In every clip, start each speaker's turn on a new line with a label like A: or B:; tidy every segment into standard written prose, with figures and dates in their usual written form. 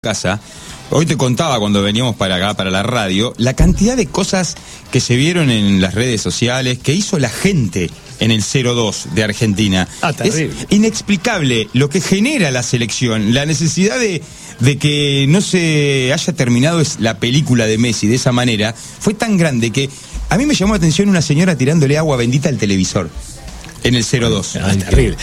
A: casa. Hoy te contaba cuando veníamos para acá, para la radio, la cantidad de cosas que se vieron en las redes sociales, que hizo la gente en el 0-2 de Argentina.
B: Terrible.
A: Es inexplicable lo que genera la selección, la necesidad de que no se haya terminado la película de Messi de esa manera, fue tan grande que a mí me llamó la atención una señora tirándole agua bendita al televisor. En el 0-2.
B: Terrible.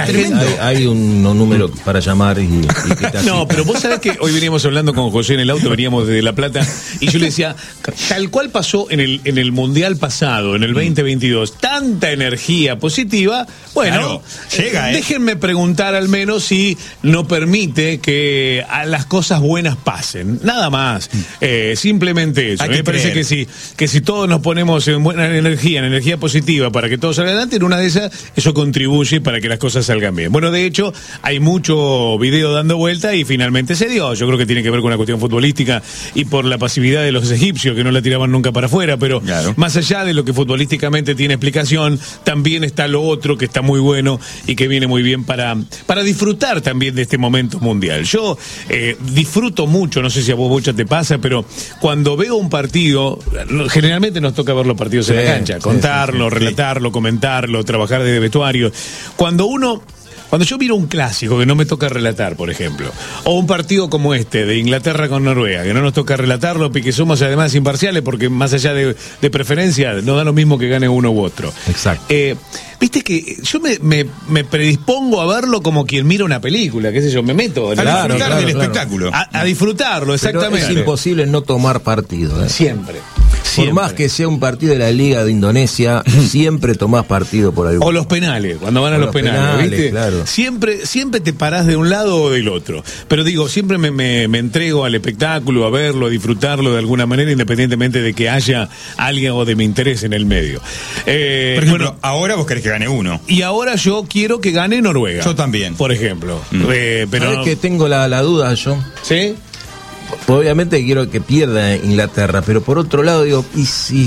C: Hay un número para llamar y que te
B: No, pero vos sabés que hoy veníamos hablando con José en el auto, veníamos desde La Plata, y yo le decía, tal cual pasó en el Mundial pasado, en el 2022, tanta energía positiva, bueno,
A: claro, llega,
B: déjenme preguntar al menos si no permite que a las cosas buenas pasen. Nada más. Simplemente eso. Me parece que si todos nos ponemos en buena energía, en energía positiva, para que todo salga adelante, en una de esas eso contribuye para que las cosas salgan bien. Bueno, de hecho, hay mucho video dando vuelta y finalmente se dio. Yo creo que tiene que ver con una cuestión futbolística y por la pasividad de los egipcios que no la tiraban nunca para afuera, pero claro, más allá de lo que futbolísticamente tiene explicación, también está lo otro que está muy bueno y que viene muy bien para disfrutar también de este momento mundial. Yo disfruto mucho, no sé si a vos, Bocha, te pasa, pero cuando veo un partido, generalmente nos toca ver los partidos en la cancha, contarlo, relatarlo, comentarlo, trabajar de vestuario. Cuando yo miro un clásico que no me toca relatar, por ejemplo, o un partido como este de Inglaterra con Noruega, que no nos toca relatarlo, porque somos además imparciales, porque más allá de preferencia, no da lo mismo que gane uno u otro.
C: Exacto.
B: Viste que yo me predispongo a verlo como quien mira una película, qué sé yo, me meto
A: a disfrutar del espectáculo.
B: A disfrutarlo, exactamente.
C: Pero es imposible no tomar partido.
B: Siempre.
C: Por más que sea un partido de la Liga de Indonesia, siempre tomás partido por algo.
B: O los penales, cuando van a los penales, ¿viste?
C: Claro.
B: Siempre te parás de un lado o del otro. Pero digo, siempre me entrego al espectáculo, a verlo, a disfrutarlo de alguna manera, independientemente de que haya alguien o de mi interés en el medio.
A: Por ejemplo, ahora vos querés que gane uno.
B: Y ahora yo quiero que gane Noruega.
A: Yo también.
B: Por ejemplo.
C: Pero ¿sabés que tengo la duda yo?
B: ¿Sí?
C: Obviamente quiero que pierda Inglaterra, pero por otro lado digo, ¿y si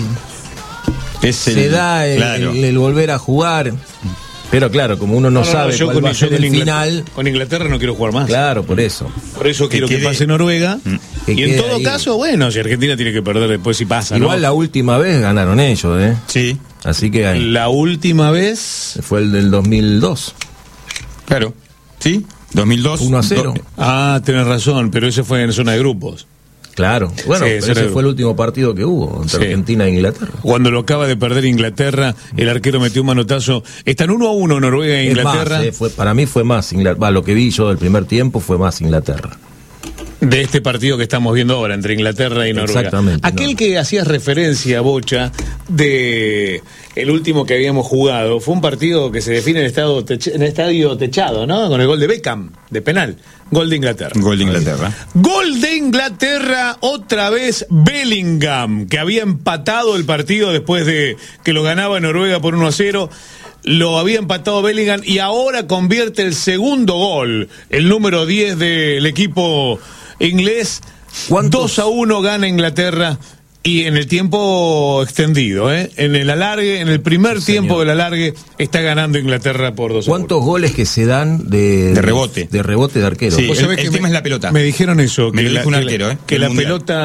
C: se da el volver a jugar? Pero claro, como uno no sabe cuál va a ser el final.
B: Con Inglaterra no quiero jugar más.
C: Claro, por eso.
B: Por eso quiero que pase Noruega. Y en todo caso, bueno, si Argentina tiene que perder después, si pasa.
C: Igual la última vez ganaron ellos, ¿eh?
A: Sí.
C: Así que
B: la última vez
C: fue el del 2002.
A: Claro. Sí. 2002.
C: 1-0.
B: Tenés razón, pero ese fue en zona de grupos.
C: Claro, bueno, sí, ese fue el último partido que hubo entre Argentina e Inglaterra.
B: Cuando lo acaba de perder Inglaterra, el arquero metió un manotazo. Están 1-1 Noruega e Inglaterra.
C: Para mí fue más Inglaterra. Lo que vi yo del primer tiempo fue más Inglaterra.
B: De este partido que estamos viendo ahora entre Inglaterra y Noruega.
C: Exactamente.
B: Aquel que hacías referencia, Bocha, de el último que habíamos jugado, fue un partido que se define en estadio techado, ¿no? Con el gol de Beckham, de penal. Gol de Inglaterra.
A: Gol de Inglaterra.
B: Gol de Inglaterra, otra vez Bellingham, que había empatado el partido después de que lo ganaba Noruega por 1-0. Lo había empatado Bellingham y ahora convierte el segundo gol, el número 10 del equipo inglés. 2-1 gana Inglaterra. Y en el tiempo extendido, en el alargue, en el primer tiempo del alargue, está ganando Inglaterra por 2-1.
C: ¿Cuántos goles que se dan de rebote? De rebote de arquero.
A: Sí, el tema es la pelota.
B: Me dijeron eso.
A: Me dijo un arquero,
B: que la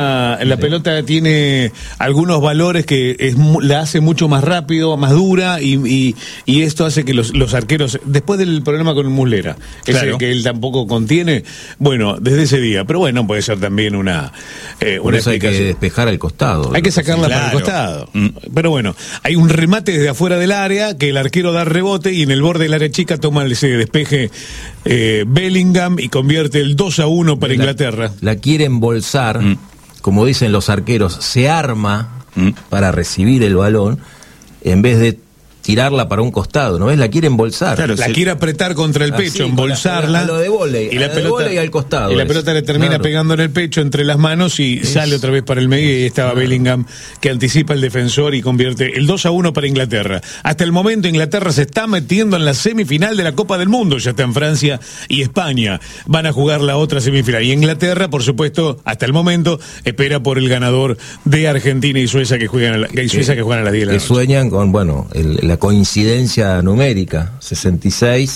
B: pelota tiene algunos valores que la hace mucho más rápido, más dura, y esto hace que los arqueros, después del problema con Muslera, ese que él tampoco contiene, bueno, desde ese día, pero bueno, puede ser también una explicación.
C: Hay que despejar al costado.
B: Hay que sacarla para el costado. Pero bueno, hay un remate desde afuera del área que el arquero da rebote y en el borde del área chica toma ese despeje Bellingham y convierte el 2-1 para Inglaterra.
C: La quiere embolsar, como dicen los arqueros, se arma para recibir el balón en vez de tirarla para un costado, ¿no ves? La quiere embolsar.
B: Claro, la quiere apretar contra el pecho, embolsarla.
C: Lo de vóley,
B: y la pelota
C: al costado.
B: Y la pelota le termina pegando en el pecho entre las manos y sale otra vez para el medio y ahí estaba Bellingham que anticipa el defensor y convierte el 2-1 para Inglaterra. Hasta el momento Inglaterra se está metiendo en la semifinal de la Copa del Mundo, ya está en Francia y España. Van a jugar la otra semifinal. Y Inglaterra, por supuesto, hasta el momento, espera por el ganador de Argentina y Suecia que juegan a las 10 de la noche.
C: Que sueñan con, la coincidencia numérica, 66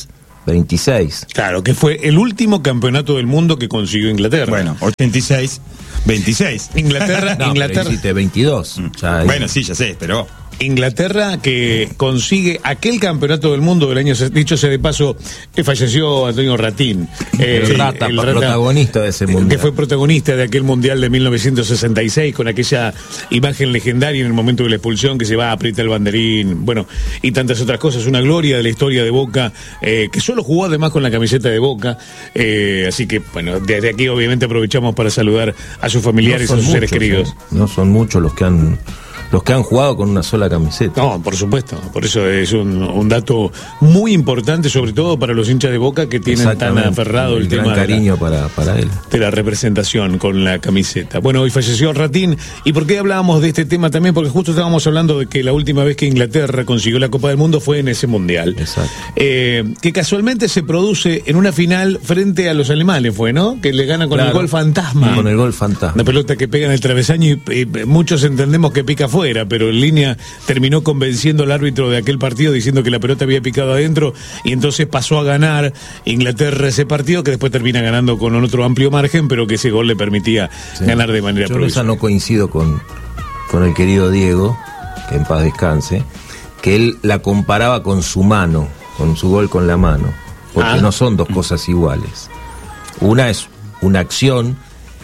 C: 26.
B: Claro, que fue el último campeonato del mundo que consiguió Inglaterra.
A: Bueno, 86, 26.
B: Inglaterra.
C: Pero hiciste 22.
A: Bueno, sí, ya sé, pero...
B: Inglaterra que consigue aquel campeonato del mundo del año, dicho sea de paso, falleció Antonio Ratín,
C: el Rata, protagonista de ese mundial,
B: que fue protagonista de aquel mundial de 1966 con aquella imagen legendaria en el momento de la expulsión que se va a apretar el banderín, bueno, y tantas otras cosas, una gloria de la historia de Boca, que solo jugó además con la camiseta de Boca, así que bueno, desde aquí obviamente aprovechamos para saludar a sus familiares y a sus seres queridos.
C: No son muchos los que han jugado con una sola camiseta.
B: No, por supuesto. Por eso es un dato muy importante, sobre todo para los hinchas de Boca que tienen tan aferrado el tema
C: gran cariño para él.
B: De la representación con la camiseta. Bueno, hoy falleció Ratín. ¿Y por qué hablábamos de este tema también? Porque justo estábamos hablando de que la última vez que Inglaterra consiguió la Copa del Mundo fue en ese Mundial.
C: Exacto.
B: Que casualmente se produce en una final frente a los alemanes, fue, ¿no? Que le ganan con el gol fantasma.
C: Con el gol fantasma.
B: Una pelota que pega en el travesaño y muchos entendemos que pica fuera, pero en línea terminó convenciendo al árbitro de aquel partido diciendo que la pelota había picado adentro y entonces pasó a ganar Inglaterra ese partido, que después termina ganando con otro amplio margen, pero que ese gol le permitía ganar de manera provisoria.
C: Yo no coincido con el querido Diego, que en paz descanse, que él la comparaba con su mano, con su gol con la mano, porque no son dos cosas iguales. Una es una acción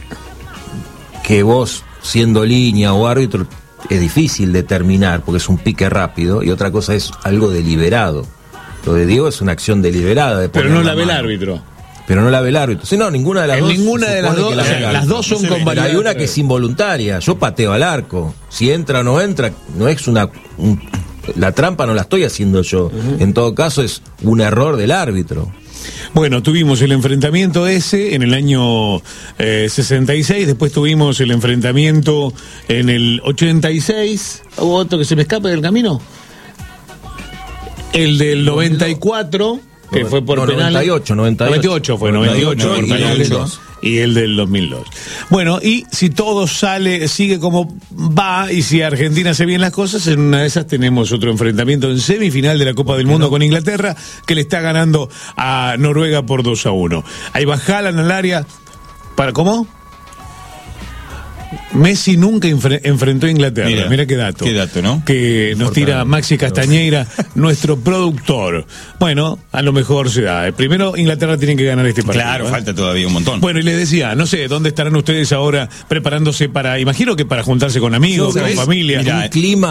C: que vos, siendo línea o árbitro, es difícil determinar porque es un pique rápido, y otra cosa es algo deliberado. Lo de Diego es una acción deliberada.
B: Pero no la ve el árbitro.
C: Pero no la ve el árbitro. Sí, no, ninguna de las dos.
B: Ninguna de las dos. Las dos son con variedad.
C: Hay una que es involuntaria. Yo pateo al arco. Si entra o no entra, no es la trampa no la estoy haciendo yo. En todo caso es un error del árbitro.
B: Bueno, tuvimos el enfrentamiento ese en el año 66, después tuvimos el enfrentamiento en el 86, ¿hubo otro que se me escape del camino? El del 94, que fue por penal. 98 fue, 98 por penales. Y el del 2002. Bueno, y si todo sigue como va, y si Argentina hace bien las cosas, en una de esas tenemos otro enfrentamiento en semifinal de la Copa del Mundo con Inglaterra, que le está ganando a Noruega por 2-1. Ahí va Haaland al área. ¿Cómo? Messi nunca enfrentó a Inglaterra. Mira qué dato.
A: Qué dato, ¿no?
B: Que nos tira Maxi Castañeira, nuestro productor. Bueno, a lo mejor se da. Primero, Inglaterra tiene que ganar este partido.
A: Claro, falta todavía un montón.
B: Bueno, y les decía, no sé, ¿dónde estarán ustedes ahora preparándose imagino que para juntarse con amigos, con familia?
C: Mirá,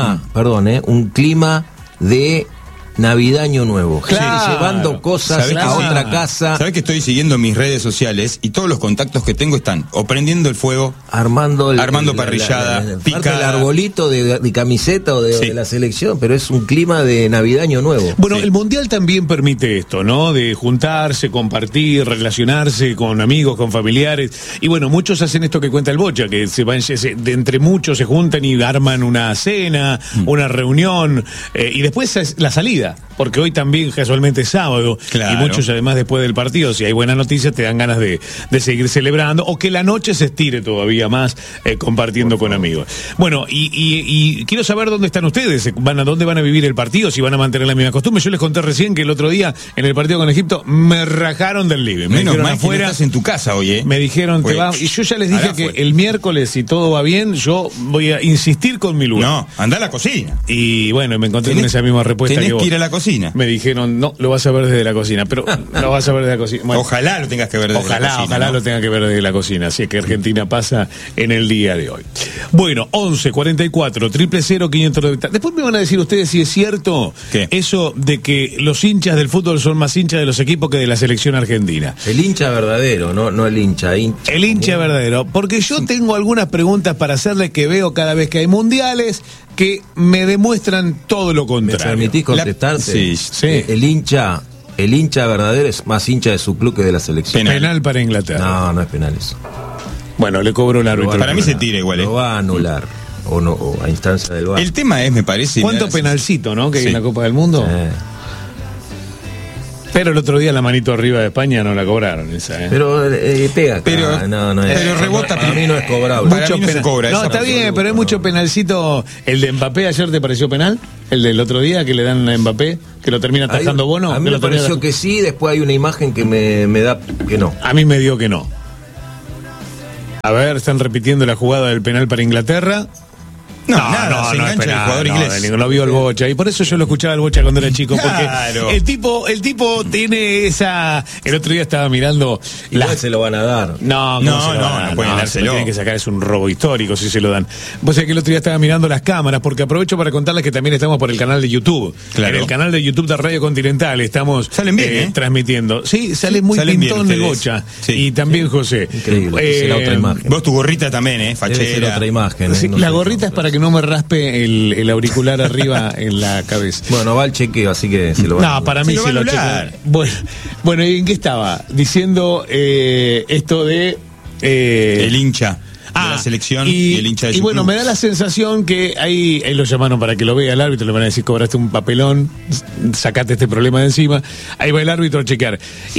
C: un clima de Navidad, Año Nuevo.
B: Claro.
C: Llevando cosas a otra casa.
A: ¿Sabés que estoy siguiendo mis redes sociales y todos los contactos que tengo están o prendiendo el fuego, armando parrillada, picada,
C: el arbolito de camiseta o de la selección, pero es un clima de Navidad, Año Nuevo.
B: Bueno, el Mundial también permite esto, ¿no? De juntarse, compartir, relacionarse con amigos, con familiares. Y bueno, muchos hacen esto que cuenta el Bocha, que de entre muchos se juntan y arman una cena, una reunión, y después es la salida. Porque hoy también casualmente es sábado, claro. Y muchos además después del partido, si hay buenas noticias, te dan ganas de seguir celebrando, o que la noche se estire todavía más compartiendo con amigos. Bueno, y quiero saber dónde están ustedes, dónde van a vivir el partido, si van a mantener la misma costumbre. Yo les conté recién que el otro día en el partido con Egipto me rajaron del living. Me dijeron afuera,
A: estás en tu casa hoy,
B: me dijeron y yo ya les dije que el miércoles, si todo va bien, yo voy a insistir con mi lugar.
A: No, anda a la cocina.
B: Y bueno, me encontré con esa misma respuesta que vos.
A: Ir a la cocina.
B: Me dijeron, no, lo vas a ver desde la cocina, pero lo vas a ver desde la cocina. Bueno,
A: ojalá lo tengas que ver desde la cocina.
B: Ojalá lo tenga que ver desde la cocina, así es que Argentina pasa en el día de hoy. Bueno, 11 44 000 590. Después me van a decir ustedes si es cierto eso de que los hinchas del fútbol son más hinchas de los equipos que de la selección argentina.
C: El hincha verdadero, no el hincha.
B: El hincha verdadero, porque yo tengo algunas preguntas para hacerle que veo cada vez que hay mundiales que me demuestran todo lo contrario.
C: ¿Me permitís contestarte?
B: Sí.
C: El hincha verdadero es más hincha de su club que de la selección.
B: Penal para Inglaterra.
C: No es penal eso.
B: Bueno, le cobro el árbitro.
A: Para mí se tira igual.
C: Lo va a anular. O a instancia del VAR.
A: El tema es, me parece...
B: ¿Cuánto penalcito, no? Que hay en la Copa del Mundo. Pero el otro día la manito arriba de España no la cobraron esa, ¿eh?
C: Pero pega acá.
A: Pero rebota.
C: Para mí no es cobrable.
B: Mucho no se cobra. No, está bien, pero hay mucho penalcito. ¿El de Mbappé ayer te pareció penal? ¿El del otro día que le dan a Mbappé? ¿Que lo termina atajando Bono?
C: A mí me pareció que sí, después hay una imagen que me da que no.
B: A mí me dio que no. A ver, están repitiendo la jugada del penal para Inglaterra.
A: No es penal, el jugador inglés.
B: No vio el Bocha, y por eso yo lo escuchaba el Bocha cuando era chico, porque el tipo tiene esa. El otro día estaba mirando.
C: Igual se lo van a dar.
B: No pueden dárselo. Tienen que sacar, es un robo histórico si se lo dan. Vos sabés que el otro día estaba mirando las cámaras, porque aprovecho para contarles que también estamos por el canal de YouTube. Claro. En el canal de YouTube de Radio Continental estamos transmitiendo. Sí, sale muy pintón el Bocha. Sí. Y también José.
C: Increíble. La otra imagen.
A: Vos tu gorrita también, fachera.
C: Otra imagen.
B: Sí, la gorrita es para que no me raspe el auricular arriba en la cabeza.
C: Bueno, va al chequeo, así que se lo van a...
B: No, para mí se lo chequean. Bueno, ¿y en qué estaba? Diciendo esto de...
A: el hincha de la selección y el hincha de su
B: Y bueno,
A: club.
B: me da la sensación que ahí lo llamaron para que lo vea el árbitro, le van a decir, cobraste un papelón, sacate este problema de encima. Ahí va el árbitro a chequear.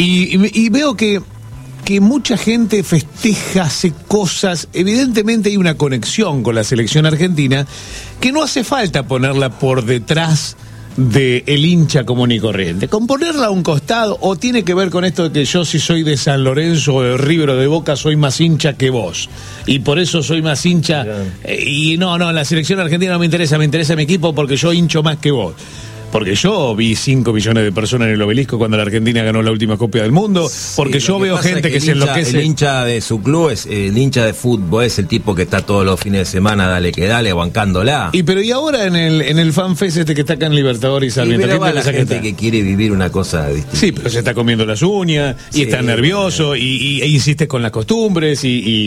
B: Y veo que mucha gente festeja, hace cosas. Evidentemente hay una conexión con la selección argentina que no hace falta ponerla por detrás de el hincha común y corriente. Con ponerla a un costado, o tiene que ver con esto de que yo, si soy de San Lorenzo o de River o de Boca, soy más hincha que vos, y por eso soy más hincha. Y no, la selección argentina no me interesa mi equipo porque yo hincho más que vos. Porque yo vi 5 millones de personas en el Obelisco cuando la Argentina ganó la última Copa del Mundo. Porque yo veo gente que se enloquece.
C: El hincha de su club es el hincha de fútbol, es el tipo que está todos los fines de semana, dale que dale, bancándola.
B: Y ahora en el FanFest que está acá en Libertadores y Sarmiento.
C: Pero va la gente que quiere vivir una cosa distinta.
B: Sí, pero se está comiendo las uñas y está nervioso y insiste con las costumbres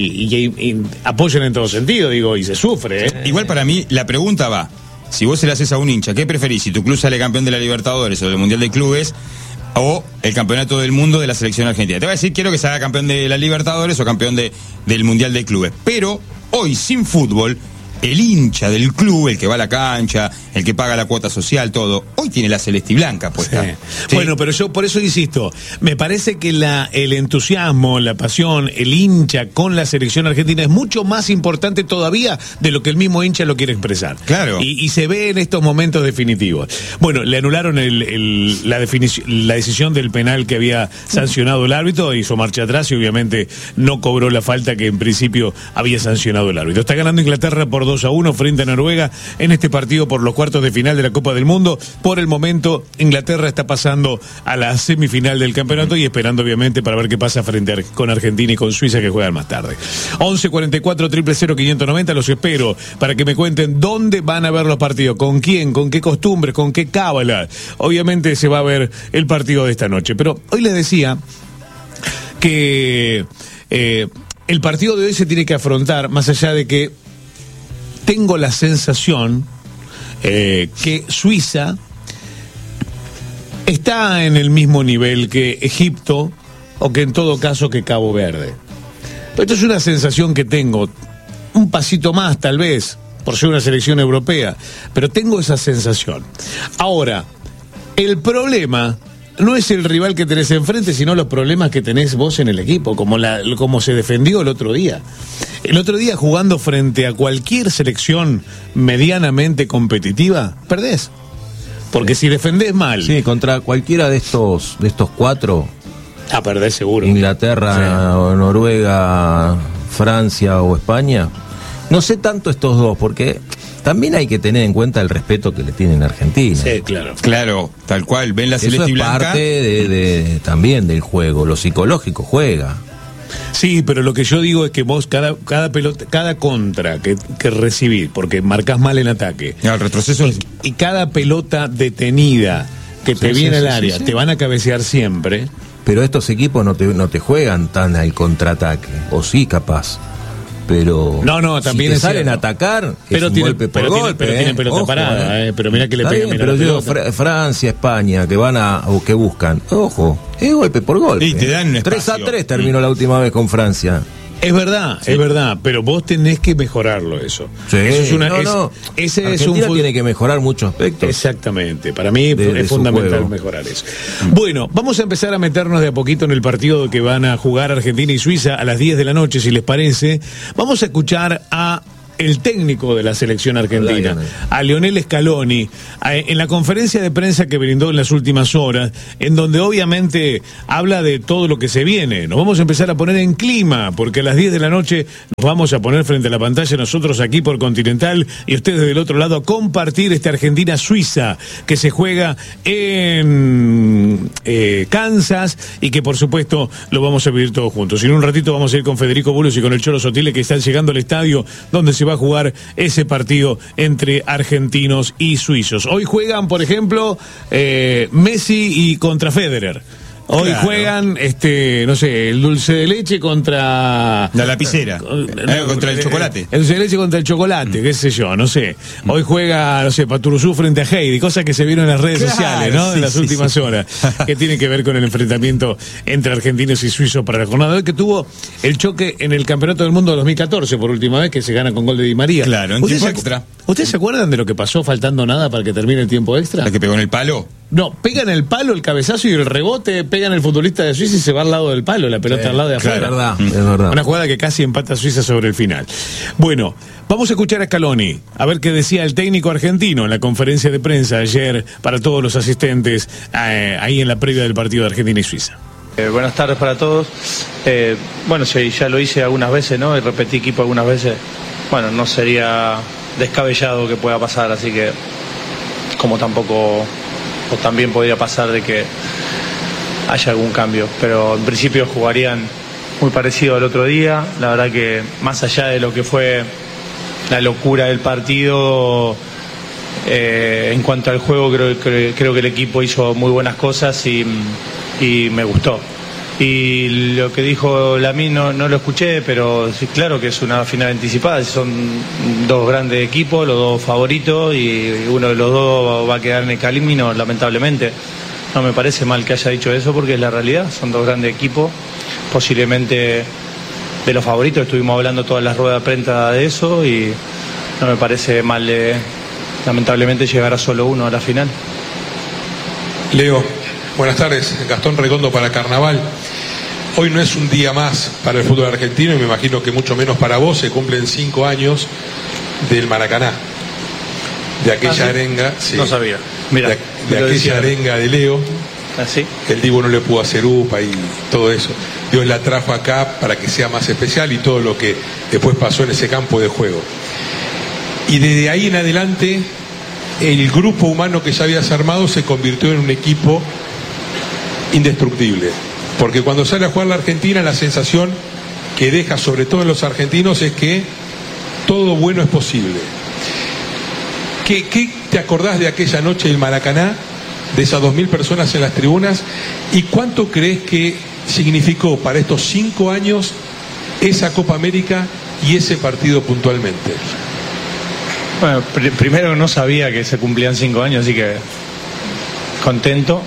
B: y apoyan en todo sentido, digo, y se sufre.
A: Igual para mí la pregunta va: si vos se le haces a un hincha, ¿qué preferís? Si tu club sale campeón de la Libertadores o del Mundial de Clubes, o el campeonato del mundo de la selección argentina. Te voy a decir, quiero que salga campeón de la Libertadores o campeón del Mundial de Clubes. Pero hoy, sin fútbol, el hincha del club, el que va a la cancha, el que paga la cuota social, todo, hoy tiene la celeste y blanca puesta.
B: Sí. Sí. Bueno, pero yo por eso insisto, me parece que el entusiasmo, la pasión, el hincha con la selección argentina es mucho más importante todavía de lo que el mismo hincha lo quiere expresar.
A: Claro.
B: Y se ve en estos momentos definitivos. Bueno, le anularon la decisión del penal que había sancionado el árbitro, hizo marcha atrás y obviamente no cobró la falta que en principio había sancionado el árbitro. Está ganando Inglaterra por 2-1 frente a Noruega en este partido por los cuartos de final de la Copa del Mundo. Por el momento, Inglaterra está pasando a la semifinal del campeonato y esperando obviamente para ver qué pasa con Argentina y con Suiza, que juegan más tarde. 11-44-000-590, los espero para que me cuenten dónde van a ver los partidos, con quién, con qué costumbres, con qué cábala. Obviamente se va a ver el partido de esta noche, pero hoy les decía que el partido de hoy se tiene que afrontar, más allá de que tengo la sensación que Suiza está en el mismo nivel que Egipto, o que en todo caso que Cabo Verde. Pero esto es una sensación que tengo, un pasito más tal vez, por ser una selección europea, pero tengo esa sensación. Ahora, el problema no es el rival que tenés enfrente, sino los problemas que tenés vos en el equipo, como se defendió el otro día. El otro día, jugando frente a cualquier selección medianamente competitiva, perdés. Porque si defendés mal...
C: Sí, contra cualquiera de estos 4...
B: perdés seguro.
C: Inglaterra, o Noruega, Francia o España. No sé tanto estos dos, porque también hay que tener en cuenta el respeto que le tienen a Argentina.
B: Sí, claro.
A: Claro, tal cual. Ven la celeste y blanca.
C: Eso es parte también del juego. Lo psicológico juega.
B: Sí, pero lo que yo digo es que vos cada pelota, cada contra que recibís, porque marcás mal en ataque,
A: el retroceso
B: y cada pelota detenida que te viene al área, te van a cabecear siempre.
C: Pero estos equipos no te juegan tan al contraataque, o sí, capaz. Pero
B: también
C: si te salen a atacar,
B: pero
C: es un golpe por golpe.
B: Pero tienen pelota parada, pero mira que le pegan.
C: Pero yo, Francia, España, que van o que buscan, ojo, es golpe por golpe.
A: Y te dan un
C: 3-3 terminó la última vez con Francia.
B: Es verdad, pero vos tenés que mejorarlo eso.
C: Sí.
B: Eso es una,
C: ese Argentina tiene que mejorar muchos aspectos.
B: Exactamente, para mí es fundamental mejorar eso. Bueno, vamos a empezar a meternos de a poquito en el partido que van a jugar Argentina y Suiza a las 10 de la noche, si les parece. Vamos a escuchar a el técnico de la selección argentina, a Lionel Scaloni, en la conferencia de prensa que brindó en las últimas horas, en donde obviamente habla de todo lo que se viene. Nos vamos a empezar a poner en clima, porque a las 10 de la noche nos vamos a poner frente a la pantalla nosotros aquí por Continental y ustedes del otro lado a compartir esta Argentina-Suiza que se juega en Kansas y que por supuesto lo vamos a vivir todos juntos. Y en un ratito vamos a ir con Federico Bulos y con el Cholo Sotile, que están llegando al estadio donde se va a jugar ese partido entre argentinos y suizos. Hoy juegan, por ejemplo, Messi y contra Federer. Hoy juegan, no sé, el dulce de leche contra...
A: La lapicera. Contra el chocolate.
B: El dulce de leche contra el chocolate, qué sé yo, no sé. Hoy juega, no sé, Paturuzú frente a Heidi, cosas que se vieron en las redes sociales, ¿no? En las últimas horas, que tienen que ver con el enfrentamiento entre argentinos y suizos para la jornada de hoy, que tuvo el choque en el Campeonato del Mundo de 2014, por última vez, que se gana con gol de Di María.
A: Claro, en tiempo extra.
B: ¿Ustedes se acuerdan de lo que pasó faltando nada para que termine el tiempo extra?
A: ¿La que pegó en el palo?
B: No, pega en el palo el cabezazo y el rebote, pega en el futbolista de Suiza y se va al lado del palo, la pelota al lado de afuera.
C: Claro, es verdad.
B: Una jugada que casi empata a Suiza sobre el final. Bueno, vamos a escuchar a Scaloni, a ver qué decía el técnico argentino en la conferencia de prensa ayer para todos los asistentes ahí en la previa del partido de Argentina y Suiza.
D: Buenas tardes para todos. Bueno, sí, ya lo hice algunas veces, ¿no? Y repetí equipo algunas veces. Bueno, no sería descabellado que pueda pasar, así que como tampoco... o también podría pasar de que haya algún cambio, pero en principio jugarían muy parecido al otro día. La verdad que más allá de lo que fue la locura del partido, en cuanto al juego creo que el equipo hizo muy buenas cosas y me gustó. Y lo que dijo Lamine no lo escuché, pero sí, claro que es una final anticipada. Son dos grandes equipos, los dos favoritos, y uno de los dos va a quedar en el camino, lamentablemente. No me parece mal que haya dicho eso porque es la realidad. Son dos grandes equipos, posiblemente de los favoritos. Estuvimos hablando todas las ruedas de prensa de eso y no me parece mal, lamentablemente, llegar a solo uno a la final.
E: Leo, buenas tardes. Gastón Redondo para Carnaval. Hoy no es un día más para el fútbol argentino y me imagino que mucho menos para vos. Se cumplen 5 años del Maracaná, de aquella arenga. Sí,
D: no sabía. Mira,
E: de aquella arenga de Leo.
D: ¿Así?
E: El Divo no le pudo hacer UPA y todo eso. Dios la trajo acá para que sea más especial y todo lo que después pasó en ese campo de juego. Y desde ahí en adelante, el grupo humano que ya habías armado se convirtió en un equipo indestructible. Porque cuando sale a jugar la Argentina, la sensación que deja sobre todo en los argentinos es que todo bueno es posible. ¿Qué te acordás de aquella noche del Maracaná, de esas 2.000 personas en las tribunas? ¿Y cuánto crees que significó para estos 5 años esa Copa América y ese partido puntualmente?
D: Bueno, primero no sabía que se cumplían 5 años, así que contento.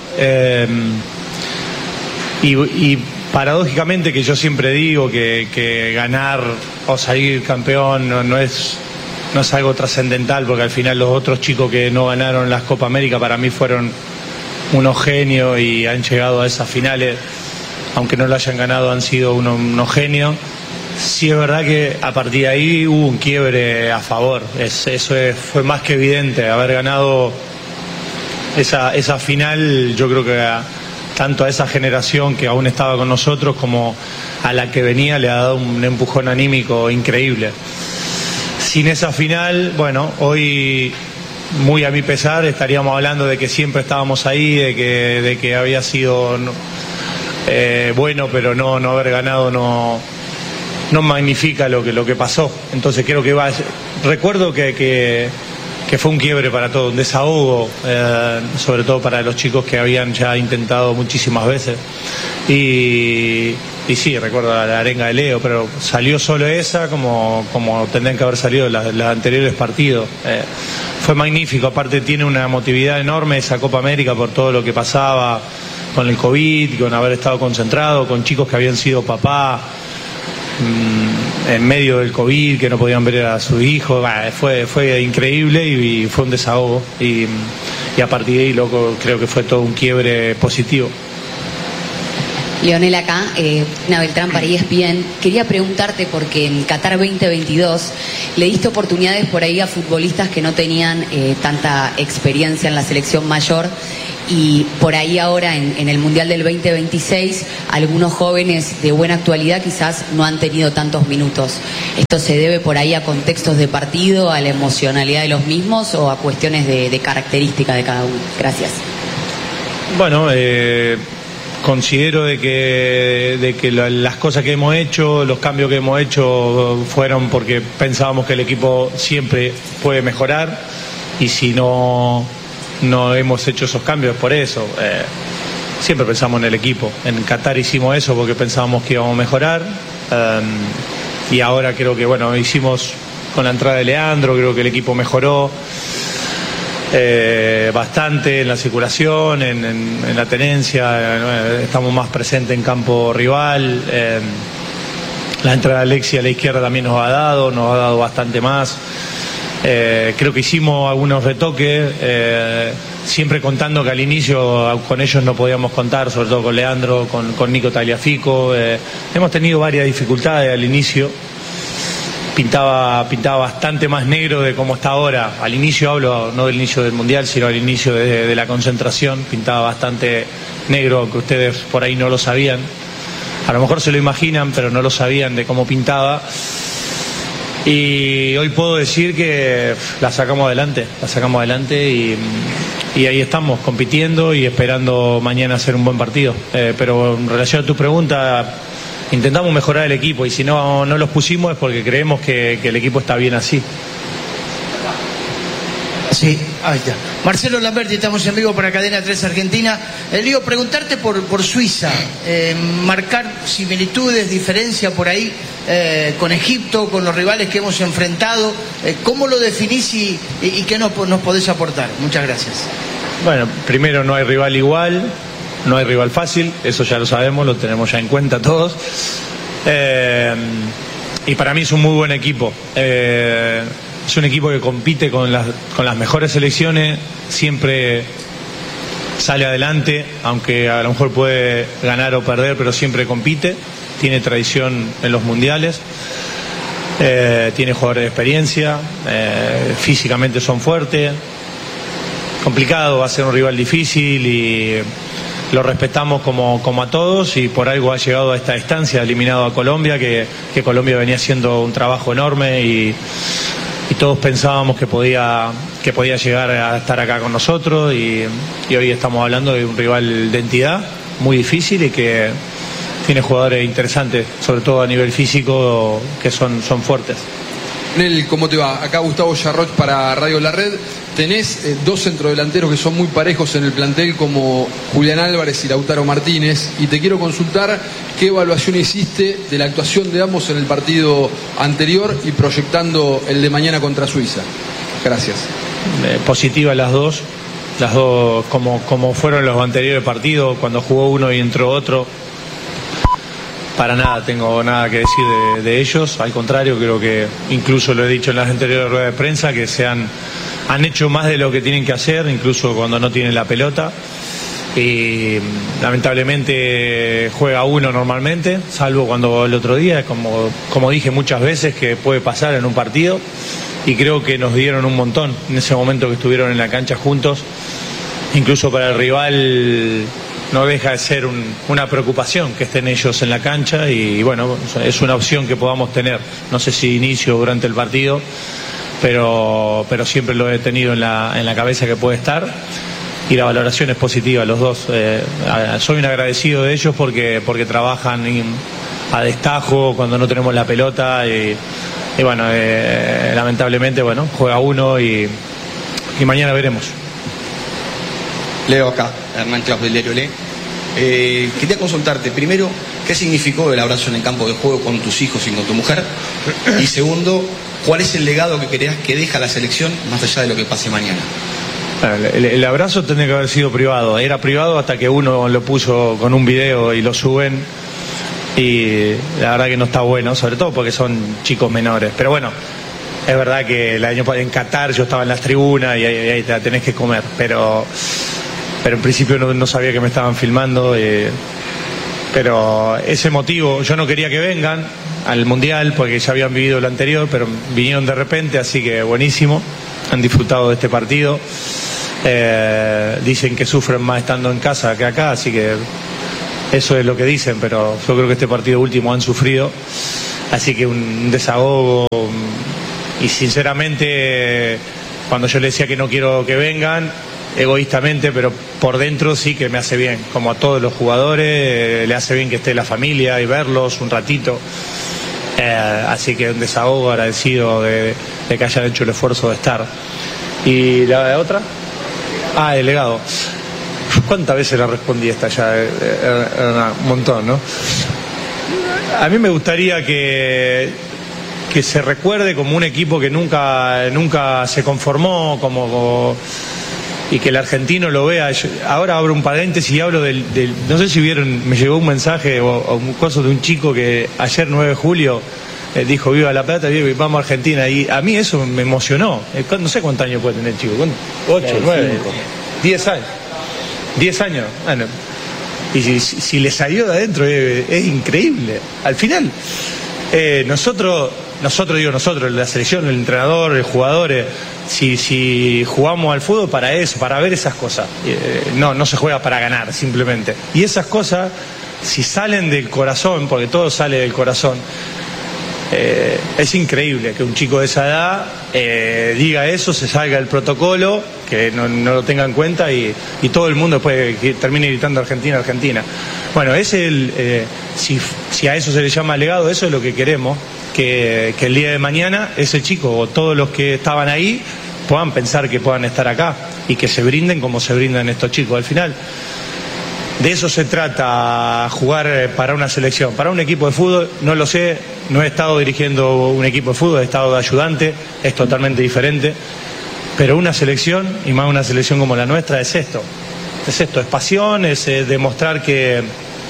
D: Y paradójicamente, que yo siempre digo que ganar o salir campeón no es algo trascendental, porque al final los otros chicos que no ganaron las Copa América para mí fueron unos genios y han llegado a esas finales, aunque no lo hayan ganado, han sido unos genios. Sí, es verdad que a partir de ahí hubo un quiebre a favor. Fue más que evidente. Haber ganado esa final, yo creo que tanto a esa generación que aún estaba con nosotros como a la que venía le ha dado un empujón anímico increíble. Sin esa final, bueno, hoy, muy a mi pesar, estaríamos hablando de que siempre estábamos ahí, de que había sido bueno, pero no haber ganado no magnifica lo que pasó. Entonces creo que recuerdo que fue un quiebre para todos, un desahogo, sobre todo para los chicos que habían ya intentado muchísimas veces. Y sí, recuerdo la arenga de Leo, pero salió solo esa como tendrían que haber salido los anteriores partidos. Fue magnífico, aparte tiene una emotividad enorme esa Copa América por todo lo que pasaba con el COVID, con haber estado concentrado, con chicos que habían sido papá. en medio del COVID, que no podían ver a sus hijos. Fue increíble y fue un desahogo. Y a partir de ahí, creo que fue todo un quiebre positivo.
F: Leonel acá, Ana Beltrán para ESPN. Quería preguntarte, porque en Qatar 2022 le diste oportunidades por ahí a futbolistas que no tenían tanta experiencia en la selección mayor, y por ahí ahora en el Mundial del 2026 algunos jóvenes de buena actualidad quizás no han tenido tantos minutos. ¿Esto se debe por ahí a contextos de partido, a la emocionalidad de los mismos o a cuestiones de característica de cada uno? Gracias.
D: Bueno, considero de que las cosas que hemos hecho, los cambios que hemos hecho fueron porque pensábamos que el equipo siempre puede mejorar, y si no hemos hecho esos cambios por eso. Siempre pensamos en el equipo. En Qatar hicimos eso porque pensábamos que íbamos a mejorar, y ahora creo que hicimos con la entrada de Leandro, creo que el equipo mejoró bastante en la circulación, en la tenencia, estamos más presentes en campo rival. La entrada de Alexis a la izquierda también nos ha dado bastante más. Creo que hicimos algunos retoques, siempre contando que al inicio con ellos no podíamos contar, sobre todo con Leandro, con Nico Tagliafico. Hemos tenido varias dificultades al inicio. Pintaba bastante más negro de cómo está ahora. Al inicio hablo, no del inicio del Mundial, sino al inicio de la concentración. Pintaba bastante negro, aunque ustedes por ahí no lo sabían. A lo mejor se lo imaginan, pero no lo sabían de cómo pintaba. Y hoy puedo decir que la sacamos adelante y ahí estamos compitiendo y esperando mañana hacer un buen partido. Pero en relación a tu pregunta, intentamos mejorar el equipo, y si no los pusimos es porque creemos que el equipo está bien así.
G: Sí, ahí está. Marcelo Lamberti, estamos en vivo para Cadena 3 Argentina. Leo, preguntarte por Suiza, marcar similitudes, diferencia por ahí con Egipto, con los rivales que hemos enfrentado. ¿Cómo lo definís y qué nos podés aportar? Muchas gracias.
D: Bueno, primero, no hay rival igual, no hay rival fácil, eso ya lo sabemos, lo tenemos ya en cuenta todos. Y para mí es un muy buen equipo. Es un equipo que compite con las mejores selecciones, siempre sale adelante, aunque a lo mejor puede ganar o perder, pero siempre compite. Tiene tradición en los mundiales, tiene jugadores de experiencia, físicamente son fuertes. Complicado, va a ser un rival difícil y lo respetamos como a todos, y por algo ha llegado a esta instancia, eliminado a Colombia, que Colombia venía haciendo un trabajo enorme y todos pensábamos que podía llegar a estar acá con nosotros, y hoy estamos hablando de un rival de entidad muy difícil y que tiene jugadores interesantes, sobre todo a nivel físico, que son fuertes.
H: Nel, ¿cómo te va? Acá Gustavo Yarroch para Radio La Red. Tenés dos centrodelanteros que son muy parejos en el plantel, como Julián Álvarez y Lautaro Martínez, y te quiero consultar qué evaluación hiciste de la actuación de ambos en el partido anterior y proyectando el de mañana contra Suiza. Gracias.
D: Positivas las dos como fueron los anteriores partidos, cuando jugó uno y entró otro. Para nada tengo nada que decir de ellos, al contrario, creo que incluso lo he dicho en las anteriores ruedas de prensa, que han hecho más de lo que tienen que hacer, incluso cuando no tienen la pelota, y lamentablemente juega uno normalmente, salvo cuando el otro día, como dije muchas veces, que puede pasar en un partido, y creo que nos dieron un montón en ese momento que estuvieron en la cancha juntos. Incluso para el rival no deja de ser una preocupación que estén ellos en la cancha, y bueno, es una opción que podamos tener. No sé si inicio durante el partido, pero siempre lo he tenido en la cabeza que puede estar, y la valoración es positiva, los dos. Soy un agradecido de ellos porque trabajan a destajo cuando no tenemos la pelota, y bueno, lamentablemente, bueno, juega uno y mañana veremos.
I: Leo acá, Hernán Claus del diario Le. Quería consultarte, primero, ¿qué significó el abrazo en el campo de juego con tus hijos y con tu mujer? Y segundo, ¿cuál es el legado que creas que deja la selección más allá de lo que pase mañana?
D: El abrazo tendría que haber sido privado. Era privado hasta que uno lo puso con un video y lo suben. y la verdad que no está bueno, sobre todo porque son chicos menores. Pero bueno, es verdad que el año en Qatar yo estaba en las tribunas y ahí te la tenés que comer, pero en principio no sabía que me estaban filmando, pero ese motivo, yo no quería que vengan al Mundial porque ya habían vivido lo anterior, pero vinieron de repente, así que buenísimo, han disfrutado de este partido. Dicen que sufren más estando en casa que acá, así que eso es lo que dicen, pero yo creo que este partido último han sufrido, así que un desahogo. Y sinceramente, cuando yo les decía que no quiero que vengan, egoístamente, pero por dentro sí que me hace bien, como a todos los jugadores, le hace bien que esté la familia y verlos un ratito, así que un desahogo, agradecido de que hayan hecho el esfuerzo de estar. ¿Y la otra? Delegado. ¿Cuántas veces la respondí esta ya? Un montón, ¿no? A mí me gustaría que se recuerde como un equipo que nunca se conformó, y que el argentino lo vea. Ahora abro un paréntesis y hablo del no sé si vieron, me llegó un mensaje o un coso de un chico que ayer 9 de julio dijo viva La Plata, viva y vamos a Argentina, y a mí eso me emocionó. No sé cuántos años puede tener el chico, 8, 9, 10 años. 10 años, bueno, y si le salió de adentro es increíble. Al final, nosotros, la selección, el entrenador, el jugador, si jugamos al fútbol para eso, para ver esas cosas, no se juega para ganar simplemente. Y esas cosas, si salen del corazón, porque todo sale del corazón, es increíble que un chico de esa edad diga eso, se salga del protocolo, que no lo tenga en cuenta y todo el mundo después termine gritando Argentina, Argentina. Bueno, si a eso se le llama legado, eso es lo que queremos, que el día de mañana ese chico o todos los que estaban ahí puedan pensar que puedan estar acá y que se brinden como se brindan estos chicos. Al final, de eso se trata, jugar para una selección. Para un equipo de fútbol, no lo sé, no he estado dirigiendo un equipo de fútbol, he estado de ayudante, es totalmente diferente. Pero una selección, y más una selección como la nuestra, es esto, es pasión, es demostrar que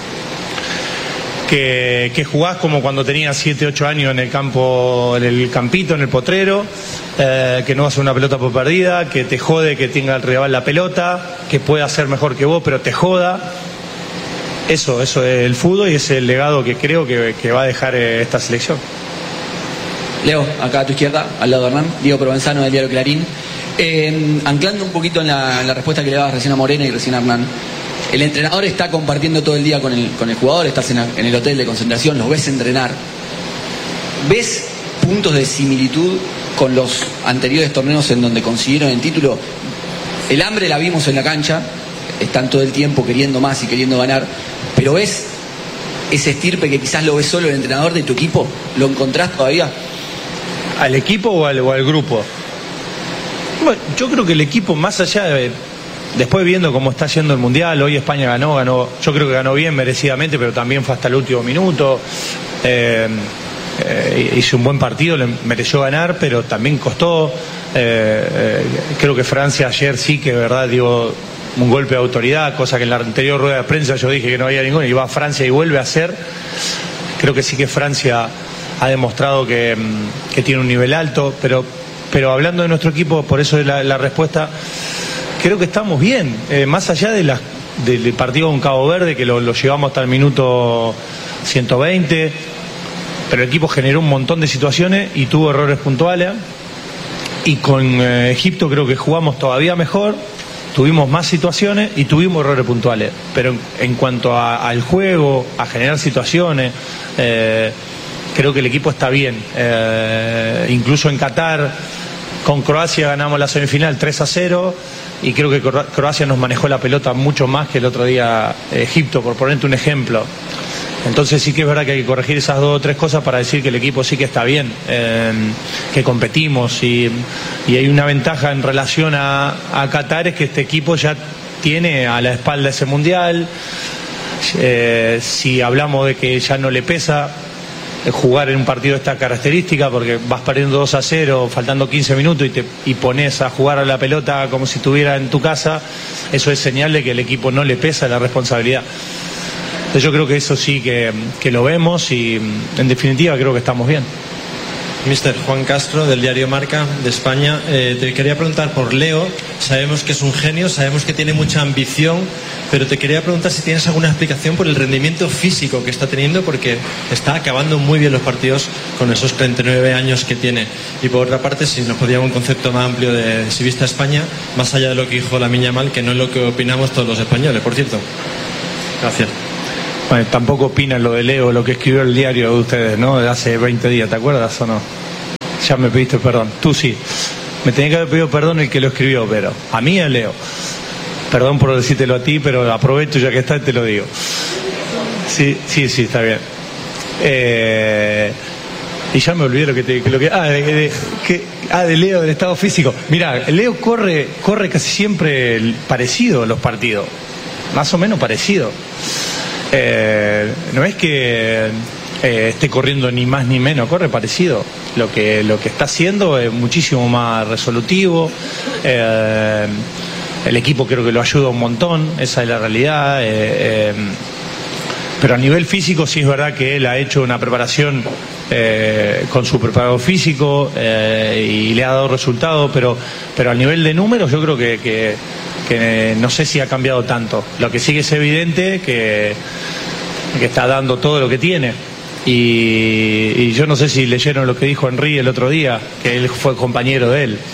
D: jugás como cuando tenías 7, 8 años en el campo, en el campito, en el potrero, que no vas a una pelota por perdida, que te jode que tenga el rival la pelota, que pueda ser mejor que vos, pero te joda. Eso es el fútbol y es el legado que creo que va a dejar esta selección.
J: Leo, acá a tu izquierda, al lado de Hernán, Diego Provenzano del diario Clarín. Anclando un poquito en la respuesta que le dabas recién a Morena y recién a Hernán, el entrenador está compartiendo todo el día con el jugador, estás en el hotel de concentración, los ves entrenar. ¿Ves puntos de similitud con los anteriores torneos en donde consiguieron el título? El hambre la vimos en la cancha, están todo el tiempo queriendo más y queriendo ganar, pero ¿ves ese estirpe que quizás lo ves solo el entrenador de tu equipo? ¿Lo encontrás todavía?
D: ¿Al equipo o al grupo? Bueno, yo creo que el equipo, más allá de... Después viendo cómo está yendo el Mundial, hoy España ganó, yo creo que ganó bien, merecidamente, pero también fue hasta el último minuto. Hizo un buen partido, le mereció ganar, pero también costó. Creo que Francia ayer sí que de verdad dio un golpe de autoridad, cosa que en la anterior rueda de prensa yo dije que no había ninguno, y va a Francia y vuelve a hacer. Creo que sí que Francia ha demostrado que tiene un nivel alto, pero hablando de nuestro equipo, por eso es la respuesta. Creo que estamos bien, más allá del partido con Cabo Verde, que lo llevamos hasta el minuto 120, pero el equipo generó un montón de situaciones y tuvo errores puntuales, y con Egipto creo que jugamos todavía mejor, tuvimos más situaciones y tuvimos errores puntuales, pero en cuanto al juego, a generar situaciones, creo que el equipo está bien. Incluso en Qatar, con Croacia ganamos la semifinal 3-0, y creo que Croacia nos manejó la pelota mucho más que el otro día Egipto, por ponerte un ejemplo. Entonces sí que es verdad que hay que corregir esas 2 o 3 cosas para decir que el equipo sí que está bien, que competimos, y hay una ventaja en relación a Qatar, es que este equipo ya tiene a la espalda ese Mundial. Si hablamos de que ya no le pesa jugar en un partido de esta característica, porque vas perdiendo 2-0, faltando 15 minutos y pones a jugar a la pelota como si estuviera en tu casa, eso es señal de que el equipo no le pesa la responsabilidad. Yo creo que eso sí que lo vemos y en definitiva creo que estamos bien.
K: Mister Juan Castro, del diario Marca de España. Te quería preguntar por Leo. Sabemos que es un genio, sabemos que tiene mucha ambición, pero te quería preguntar si tienes alguna explicación por el rendimiento físico que está teniendo, porque está acabando muy bien los partidos con esos 39 años que tiene. Y por otra parte, si nos podíamos un concepto más amplio de si viste a España, más allá de lo que dijo Lamine Yamal, que no es lo que opinamos todos los españoles, por cierto. Gracias.
D: Bueno, tampoco opinan lo de Leo, lo que escribió el diario de ustedes, ¿no? De hace 20 días, ¿te acuerdas o no? Ya me pediste perdón. Tú sí. Me tenía que haber pedido perdón el que lo escribió, pero a mí a Leo. Perdón por decírtelo a ti, pero aprovecho ya que está y te lo digo. Sí, está bien. Y ya me olvidé de Leo, del estado físico. Mirá, Leo corre casi siempre parecido a los partidos. Más o menos parecido. No es que esté corriendo ni más ni menos, corre parecido. Lo que está haciendo es muchísimo más resolutivo. El equipo creo que lo ayuda un montón, esa es la realidad. Pero a nivel físico sí es verdad que él ha hecho una preparación con su preparador físico y le ha dado resultados, pero a nivel de números yo creo que no sé si ha cambiado tanto. Lo que sí que es evidente que está dando todo lo que tiene. Y yo no sé si leyeron lo que dijo Henry el otro día, que él fue compañero de él.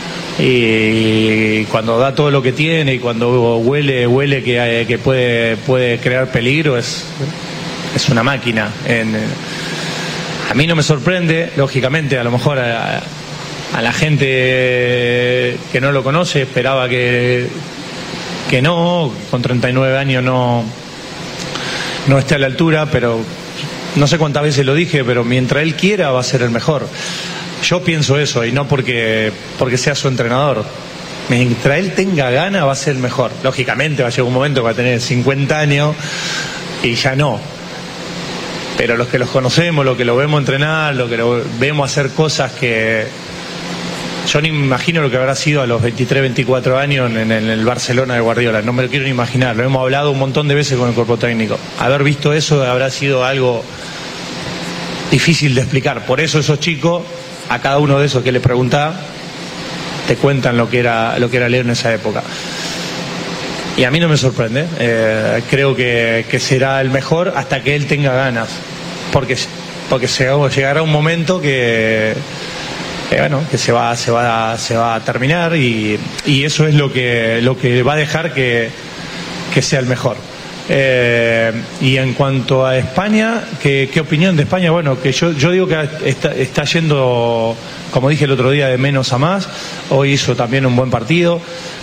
D: Y cuando da todo lo que tiene y cuando huele que puede crear peligro, es una máquina. A mí no me sorprende, lógicamente, a lo mejor a la gente que no lo conoce esperaba que no, con 39 años no esté a la altura, pero no sé cuántas veces lo dije, pero mientras él quiera va a ser el mejor. Yo pienso eso, y no porque sea su entrenador. Mientras él tenga ganas va a ser el mejor. Lógicamente va a llegar un momento que va a tener 50 años y ya no. Pero los que los conocemos, los que lo vemos entrenar, los que lo vemos hacer cosas que... Yo ni me imagino lo que habrá sido a los 23, 24 años en el Barcelona de Guardiola. No me lo quiero ni imaginar. Lo hemos hablado un montón de veces con el cuerpo técnico. Haber visto eso habrá sido algo difícil de explicar. Por eso esos chicos, a cada uno de esos que le preguntás, te cuentan lo que era Leo en esa época. Y a mí no me sorprende. Creo que será el mejor hasta que él tenga ganas. Porque llegará un momento que se va a terminar y eso es lo que va a dejar que sea el mejor. Y en cuanto a España, ¿qué opinión de España? Bueno, que yo digo que está yendo, como dije el otro día, de menos a más. Hoy hizo también un buen partido.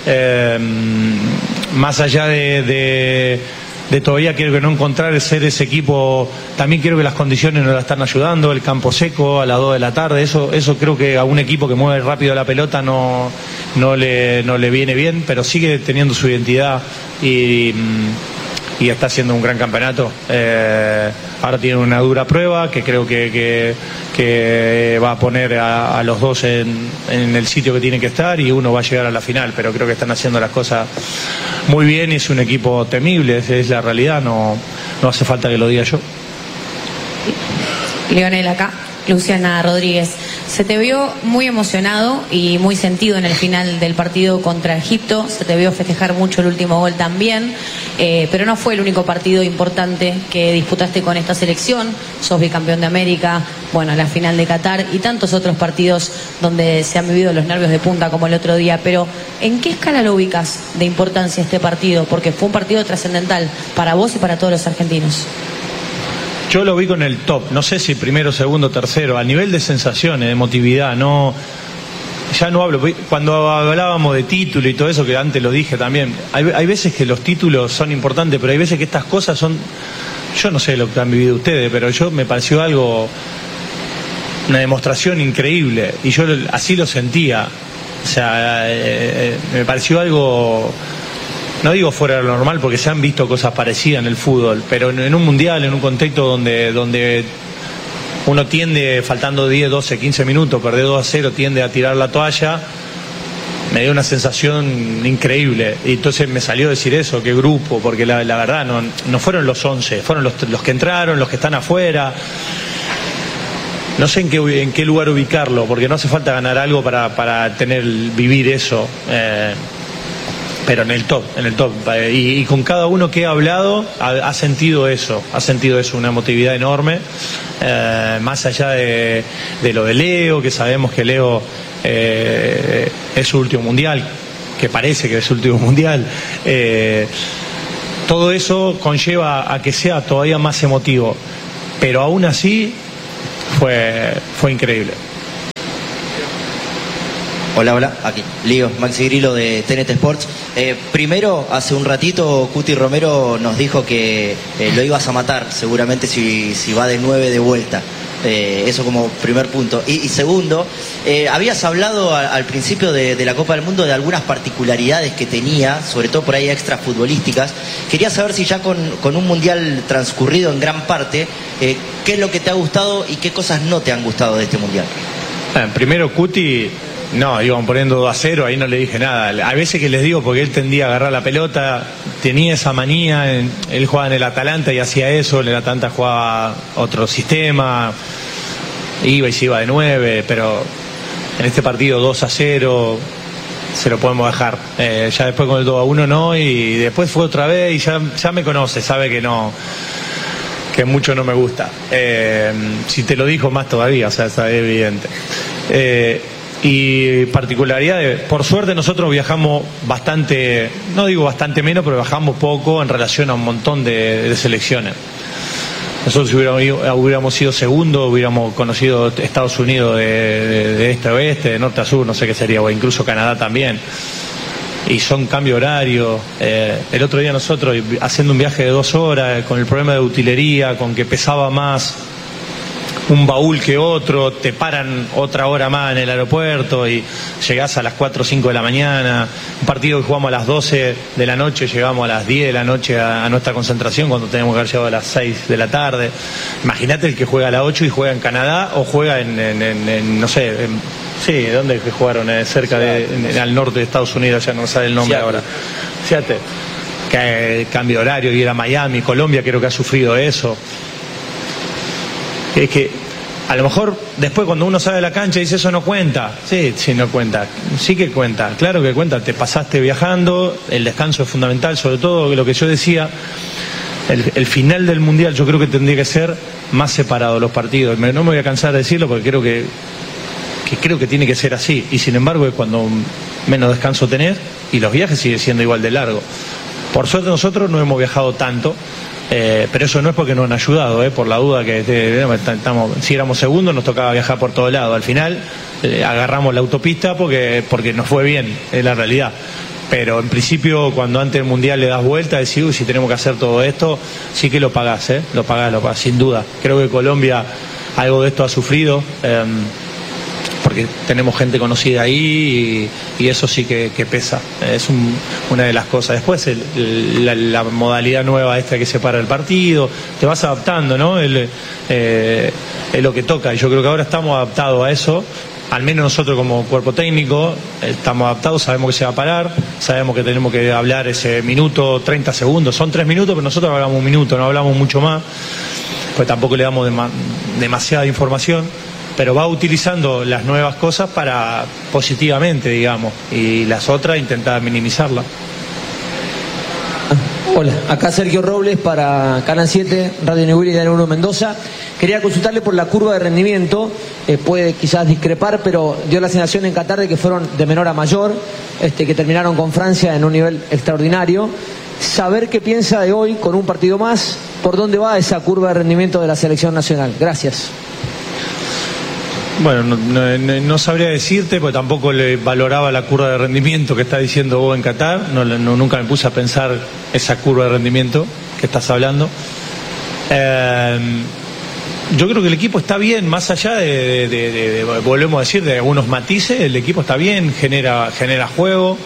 D: Más allá de todavía quiero que no encontrar ser ese equipo, también quiero que las condiciones nos la están ayudando, el campo seco a las 2 de la tarde, eso creo que a un equipo que mueve rápido la pelota no le viene bien, pero sigue teniendo su identidad y está haciendo un gran campeonato. Ahora tiene una dura prueba que creo que va a poner a los dos en el sitio que tiene que estar y uno va a llegar a la final, pero creo que están haciendo las cosas muy bien y es un equipo temible, es la realidad, no hace falta que lo diga yo.
L: Lionel acá, Luciana Rodríguez. Se te vio muy emocionado y muy sentido en el final del partido contra Egipto, se te vio festejar mucho el último gol también, pero no fue el único partido importante que disputaste con esta selección. Sos bicampeón de América, bueno, la final de Qatar y tantos otros partidos donde se han vivido los nervios de punta como el otro día, pero ¿en qué escala lo ubicas de importancia este partido? Porque fue un partido trascendental para vos y para todos los argentinos.
D: Yo lo vi con el top, no sé si primero, segundo, tercero, a nivel de sensaciones, de emotividad, ya no hablo, cuando hablábamos de título y todo eso, que antes lo dije también, hay veces que los títulos son importantes, pero hay veces que estas cosas son, yo no sé lo que han vivido ustedes, pero me pareció una demostración increíble, y yo así lo sentía, o sea, me pareció algo... No digo fuera de lo normal porque se han visto cosas parecidas en el fútbol, pero en un mundial, en un contexto donde uno tiende, faltando 10, 12, 15 minutos, perder 2-0, tiende a tirar la toalla. me dio una sensación increíble. Y entonces me salió decir eso, qué grupo, porque la verdad no fueron los 11, fueron los que entraron, los que están afuera. No sé en qué lugar ubicarlo, porque no hace falta ganar algo para vivir eso. Pero en el top. Y con cada uno que he hablado ha sentido eso, una emotividad enorme. Más allá de lo de Leo, que sabemos que Leo es su último mundial, que parece que es su último mundial. Todo eso conlleva a que sea todavía más emotivo. Pero aún así fue increíble.
M: Hola, aquí Lío, Maxi Grillo de TNT Sports. Primero, hace un ratito Cuti Romero nos dijo que lo ibas a matar seguramente si va de 9 de vuelta. Eso como primer punto. Y segundo, habías hablado al principio de la Copa del Mundo de algunas particularidades que tenía, sobre todo por ahí extra futbolísticas. Quería saber si ya con un mundial transcurrido en gran parte, ¿qué es lo que te ha gustado y qué cosas no te han gustado de este mundial?
D: Primero, Cuti, no, iban poniendo 2-0, ahí no le dije nada. A veces que les digo, porque él tendía a agarrar la pelota, tenía esa manía, él jugaba en el Atalanta y hacía eso, en el Atalanta jugaba otro sistema, iba y se iba de 9, pero en este partido 2-0 se lo podemos dejar. Ya después con el 2-1 no, y después fue otra vez y ya me conoce, sabe que no, que mucho no me gusta. Si te lo dijo más todavía, o sea, es evidente. Y particularidades, por suerte nosotros viajamos bastante, no digo bastante menos, pero viajamos poco en relación a un montón de selecciones. Nosotros hubiéramos sido segundo, hubiéramos conocido Estados Unidos de este a oeste, de norte a sur, no sé qué sería, o incluso Canadá también. Y son cambio horario. El otro día nosotros haciendo un viaje de 2 horas, con el problema de utilería, con que pesaba más un baúl que otro, te paran otra hora más en el aeropuerto y llegás a las 4 o 5 de la mañana. Un partido que jugamos a las 12 de la noche, llegamos a las 10 de la noche a nuestra concentración cuando tenemos que haber llegado a las 6 de la tarde. Imagínate el que juega a las 8 y juega en Canadá o juega en no sé, sí, ¿dónde que jugaron? Cerca al norte de Estados Unidos, ya no sabe el nombre ahora. Fíjate, que cambio de horario, ir a Miami, Colombia creo que ha sufrido eso. Es que a lo mejor después cuando uno sale de la cancha dice eso no cuenta. Sí, no cuenta. Sí que cuenta, claro que cuenta. Te pasaste viajando, el descanso es fundamental, sobre todo lo que yo decía, el final del mundial yo creo que tendría que ser más separado los partidos. No me voy a cansar de decirlo porque creo que tiene que ser así. Y sin embargo es cuando menos descanso tenés y los viajes siguen siendo igual de largos. Por suerte nosotros no hemos viajado tanto. Pero eso no es porque nos han ayudado, por la duda que si éramos segundos nos tocaba viajar por todo lado. Al final agarramos la autopista porque nos fue bien, es la realidad. Pero en principio cuando antes del mundial le das vuelta decís, si tenemos que hacer todo esto, sí que lo pagás, lo pagás, sin duda. Creo que Colombia algo de esto ha sufrido, porque tenemos gente conocida ahí y eso sí que pesa, es una de las cosas. Después la modalidad nueva esta que separa el partido, te vas adaptando, ¿no? Es lo que toca y yo creo que ahora estamos adaptados a eso, al menos nosotros como cuerpo técnico estamos adaptados, sabemos que se va a parar, sabemos que tenemos que hablar ese minuto, 30 segundos, son 3 minutos, pero nosotros hablamos 1 minuto, no hablamos mucho más, pues tampoco le damos demasiada información. Pero va utilizando las nuevas cosas para positivamente, digamos, y las otras intentar minimizarlas.
N: Hola, acá Sergio Robles para Canal 7, Radio Nebury de Danilo Mendoza. Quería consultarle por la curva de rendimiento, puede quizás discrepar, pero dio la sensación en Qatar de que fueron de menor a mayor, que terminaron con Francia en un nivel extraordinario. Saber qué piensa de hoy con un partido más, por dónde va esa curva de rendimiento de la selección nacional. Gracias.
D: Bueno, no sabría decirte, porque tampoco le valoraba la curva de rendimiento que está diciendo vos en Qatar. Nunca me puse a pensar esa curva de rendimiento que estás hablando. Yo creo que el equipo está bien, más allá volvemos a decir, de algunos matices. El equipo está bien, genera juego.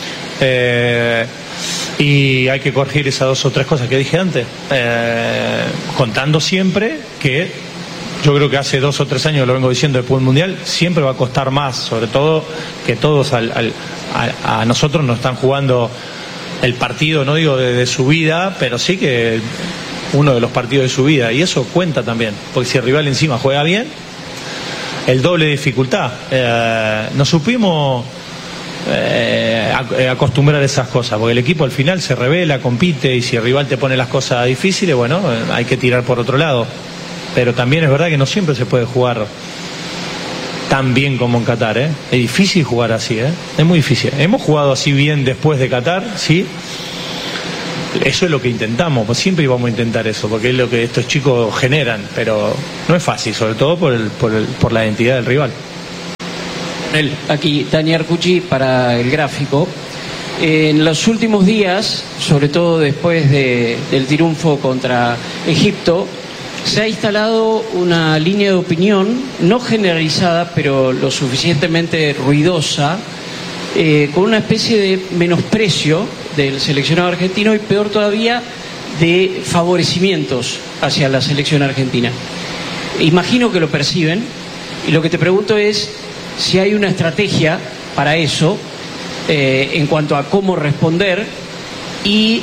D: Y hay que corregir esas 2 o 3 cosas que dije antes. Contando siempre que yo creo que hace 2 o 3 años lo vengo diciendo después del Mundial, siempre va a costar más, sobre todo que todos a nosotros nos están jugando el partido, no digo de su vida, pero sí que uno de los partidos de su vida, y eso cuenta también, porque si el rival encima juega bien, el doble de dificultad. Nos supimos acostumbrar a esas cosas, porque el equipo al final se revela, compite, y si el rival te pone las cosas difíciles, bueno, hay que tirar por otro lado. Pero también es verdad que no siempre se puede jugar tan bien como en Qatar, ¿eh? Es difícil jugar así, ¿eh? Es muy difícil. Hemos jugado así bien después de Qatar, sí. Eso es lo que intentamos, pues siempre íbamos a intentar eso, porque es lo que estos chicos generan, pero no es fácil, sobre todo por la identidad del rival.
O: Aquí, Dani Arcucci para El Gráfico. En los últimos días, sobre todo después del triunfo contra Egipto, se ha instalado una línea de opinión, no generalizada, pero lo suficientemente ruidosa, con una especie de menosprecio del seleccionado argentino y, peor todavía, de favorecimientos hacia la selección argentina. Imagino que lo perciben, y lo que te pregunto es si hay una estrategia para eso, en cuanto a cómo responder, y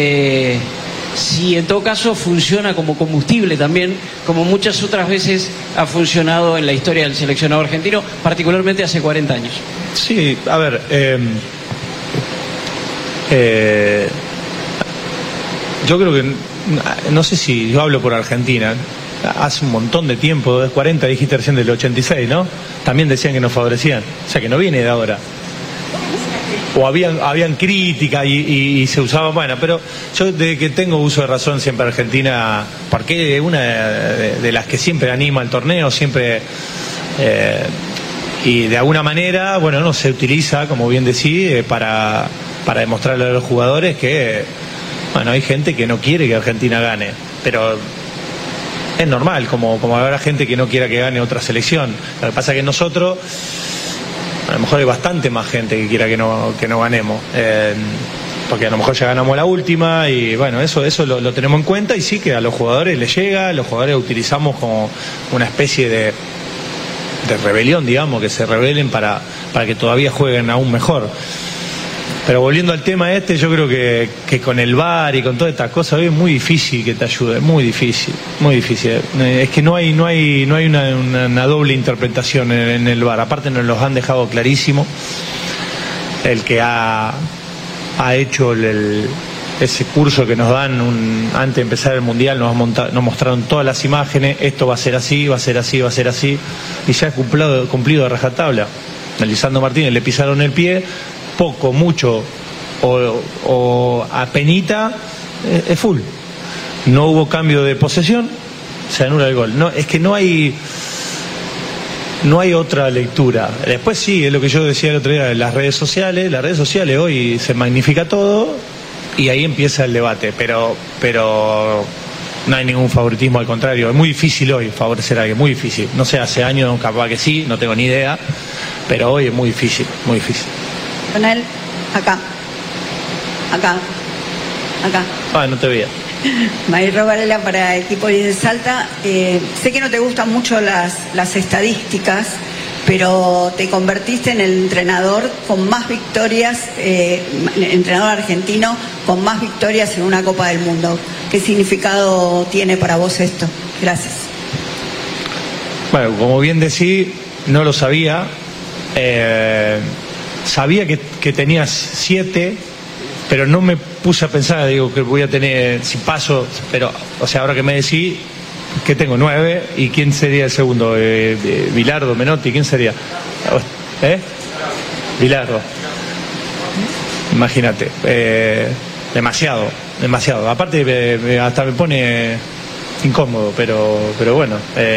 O: si en todo caso funciona como combustible también, como muchas otras veces ha funcionado en la historia del seleccionado argentino, particularmente hace 40 años.
D: Sí, a ver, yo creo que, no sé si yo hablo por Argentina, hace un montón de tiempo, de 40, dijiste recién del 86, ¿no? También decían que nos favorecían, o sea que no viene de ahora. O habían crítica y se usaba, bueno, pero yo desde que tengo uso de razón siempre Argentina, porque es una de las que siempre anima el torneo, siempre, y de alguna manera, bueno, no se utiliza, como bien decís, para demostrarle a los jugadores que, bueno, hay gente que no quiere que Argentina gane, pero es normal, como habrá gente que no quiera que gane otra selección. Lo que pasa es que nosotros, a lo mejor hay bastante más gente que quiera que no ganemos, porque a lo mejor ya ganamos la última, y bueno, eso lo tenemos en cuenta, y sí que a los jugadores les llega, los jugadores utilizamos como una especie de rebelión, digamos, que se rebelen para que todavía jueguen aún mejor. Pero volviendo al tema yo creo que con el VAR y con todas estas cosas hoy es muy difícil que te ayude, muy difícil. Es que no hay una doble interpretación en el VAR. Aparte nos los han dejado clarísimo. El que ha hecho ese curso que nos dan antes de empezar el Mundial, nos mostraron todas las imágenes, esto va a ser así, va a ser así, va a ser así, y ya es cumplido de rajatabla. A Lisandro Martínez le pisaron el pie, poco, mucho o apenita, es full. No hubo cambio de posesión, se anula el gol. No, es que no hay otra lectura. Después sí, es lo que yo decía el otro día, las redes sociales hoy se magnifica todo y ahí empieza el debate, pero no hay ningún favoritismo, al contrario, es muy difícil hoy favorecer a alguien, muy difícil. No sé, hace años capaz que sí, no tengo ni idea, pero hoy es muy difícil, muy difícil.
P: Donel, acá.
D: Ah, no te veía.
P: Mayro Varela para Equipo de Salta. Sé que no te gustan mucho las estadísticas, pero te convertiste en el entrenador con más victorias, entrenador argentino con más victorias en una Copa del Mundo. ¿Qué significado tiene para vos esto? Gracias.
D: Bueno, como bien decís, no lo sabía. Sabía que tenías 7, pero no me puse a pensar, digo, que voy a tener, si paso, pero, o sea, ahora que me decís que tengo 9, ¿y quién sería el segundo? Bilardo, Menotti, ¿quién sería? Bilardo. Imagínate, demasiado. Aparte, hasta me pone incómodo, pero bueno,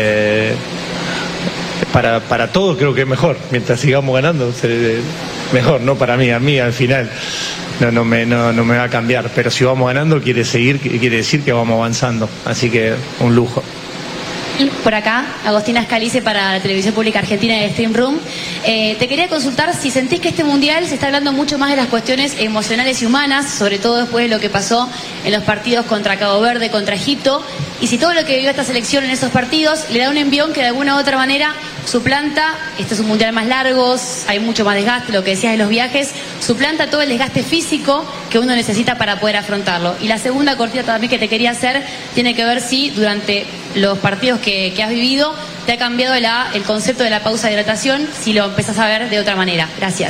D: para todos creo que es mejor, mientras sigamos ganando, mejor, no para mí, a mí al final no me va a cambiar, pero si vamos ganando quiere decir que vamos avanzando, así que un lujo.
Q: Por acá, Agostina Scalice para la Televisión Pública Argentina de Stream Room.
L: Te quería consultar si sentís que este mundial se está hablando mucho más de las cuestiones emocionales y humanas, sobre todo después de lo que pasó en los partidos contra Cabo Verde, contra Egipto, y si todo lo que vivió esta selección en esos partidos le da un envión que de alguna u otra manera suplanta, este es un mundial más largo, hay mucho más desgaste, lo que decías de los viajes, suplanta todo el desgaste físico que uno necesita para poder afrontarlo. Y la segunda cortita también que te quería hacer tiene que ver si durante los partidos que has vivido te ha cambiado el concepto de la pausa de hidratación, si lo empezás a ver de otra manera. Gracias.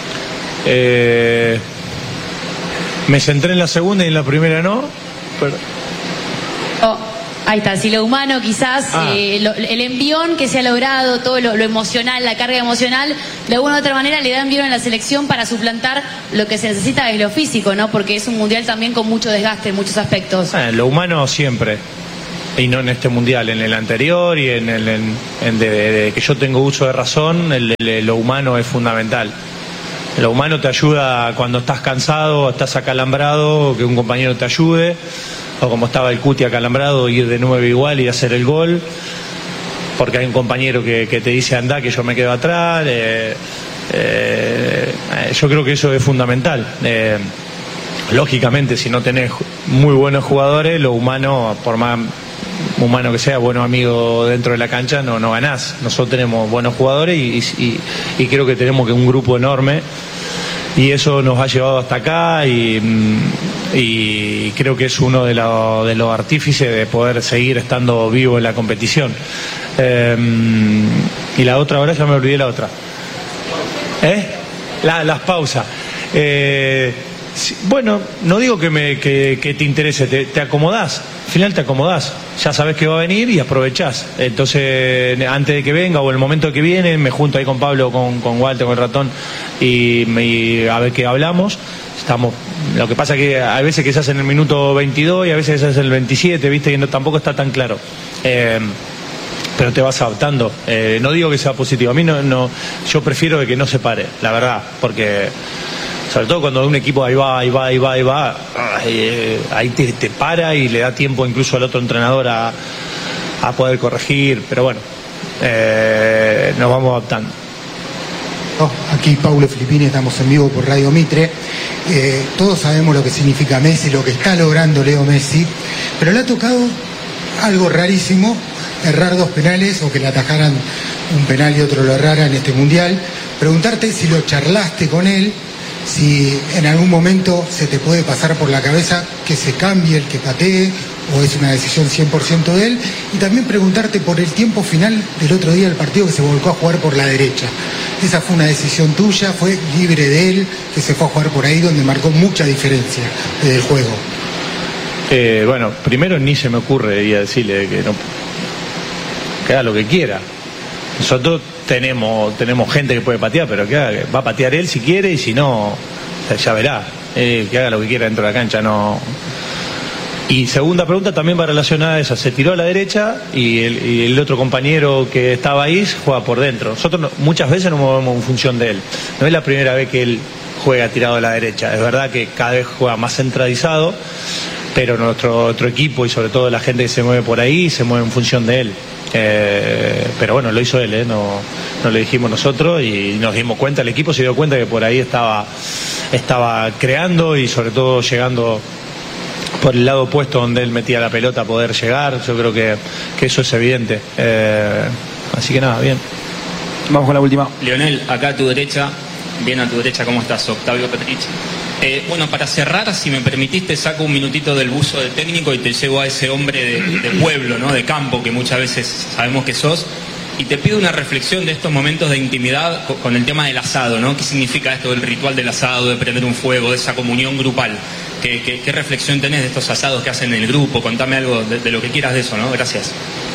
B: Me centré en la segunda y en la primera no. Pero...
L: ahí está, si lo humano quizás, el envión que se ha logrado, todo lo emocional, la carga emocional, de alguna u otra manera le da envión a la selección para suplantar lo que se necesita es lo físico, ¿no? Porque es un mundial también con mucho desgaste en muchos aspectos.
D: Lo humano siempre. Y no en este mundial, en el anterior y de que yo tengo uso de razón, lo humano es fundamental. Lo humano te ayuda cuando estás cansado, estás acalambrado, que un compañero te ayude, o como estaba el Cuti acalambrado, ir de 9 igual y hacer el gol, porque hay un compañero que te dice anda, que yo me quedo atrás. Yo creo que eso es fundamental. Lógicamente, si no tenés muy buenos jugadores, lo humano, por más humano que sea, buenos amigos dentro de la cancha, no ganás. Nosotros tenemos buenos jugadores y creo que tenemos un grupo enorme y eso nos ha llevado hasta acá y creo que es uno de los artífices de poder seguir estando vivo en la competición. Y la otra, ahora ya me olvidé la otra. Las pausas. Bueno, no digo que te interese, te acomodás, al final te acomodás, ya sabes que va a venir y aprovechás. Entonces, antes de que venga o el momento que viene, me junto ahí con Pablo, con Walter, con el ratón y a ver qué hablamos. Lo que pasa es que hay veces que se hace en el minuto 22 y a veces que se hace en el 27, viste, y tampoco está tan claro. Pero te vas adaptando. No digo que sea positivo, a mí no, yo prefiero que no se pare, la verdad, porque sobre todo cuando un equipo ahí va, ahí te para y le da tiempo incluso al otro entrenador a poder corregir, pero bueno, nos vamos adaptando.
Q: Aquí Paulo Filippini, estamos en vivo por Radio Mitre. Todos sabemos lo que significa Messi, lo que está logrando Leo Messi, pero le ha tocado algo rarísimo, errar 2 penales o que le atajaran un penal y otro lo errara en este mundial. Preguntarte si lo charlaste con él, si en algún momento se te puede pasar por la cabeza que se cambie el que patee o es una decisión 100% de él, y también preguntarte por el tiempo final del otro día del partido que se volcó a jugar por la derecha. Esa fue una decisión tuya, fue libre de él, que se fue a jugar por ahí donde marcó mucha diferencia del juego.
D: Bueno, primero ni se me ocurre decirle que haga lo que quiera. Nosotros tenemos gente que puede patear, pero que va a patear él si quiere y si no, ya verá. Que haga lo que quiera dentro de la cancha, no. Y segunda pregunta también va relacionada a esa. Se tiró a la derecha y el otro compañero que estaba ahí juega por dentro. Nosotros muchas veces nos movemos en función de él. No es la primera vez que él juega tirado a la derecha. Es verdad que cada vez juega más centralizado, pero nuestro equipo y sobre todo la gente que se mueve por ahí se mueve en función de él. Pero bueno, lo hizo él, no lo dijimos nosotros y nos dimos cuenta, el equipo se dio cuenta que por ahí estaba creando y sobre todo llegando por el lado opuesto donde él metía la pelota a poder llegar. Yo creo que eso es evidente. Así que nada, bien.
R: Vamos con la última.
S: Leonel, acá a tu derecha, bien a tu derecha, ¿cómo estás? Octavio Petrich. Bueno, para cerrar, si me permitiste, saco un minutito del buzo de técnico y te llevo a ese hombre de pueblo, ¿no? De campo, que muchas veces sabemos que sos, y te pido una reflexión de estos momentos de intimidad con el tema del asado, ¿no? ¿Qué significa esto del ritual del asado, de prender un fuego, de esa comunión grupal? ¿Qué reflexión tenés de estos asados que hacen en el grupo? Contame algo de lo que quieras de eso, ¿no? Gracias.